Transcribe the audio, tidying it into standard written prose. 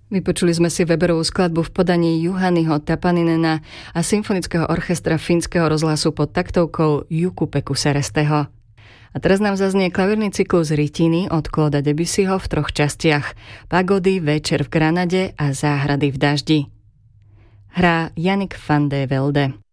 Vypočuli sme si Weberovú skladbu v podaní Juhaniho Tapaninena a symfonického orchestra Fínskeho rozhlasu pod taktovkou Juku-Peku Seresteho. A teraz nám zaznie klavírny cyklus Rytiny od Clauda Debussyho v 3 častiach: Pagody, Večer v Granade a Záhrady v daždi. Hrá Jannik van de Velde.